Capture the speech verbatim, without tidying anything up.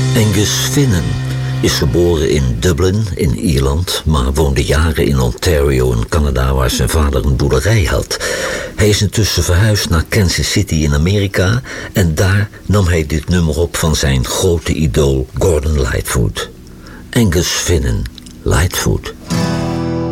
Angus Finnan is geboren in Dublin in Ierland, maar woonde jaren in Ontario in Canada, waar zijn vader een boerderij had. Hij is intussen verhuisd naar Kansas City in Amerika en daar nam hij dit nummer op van zijn grote idool Gordon Lightfoot. Angus Finnan, Lightfoot.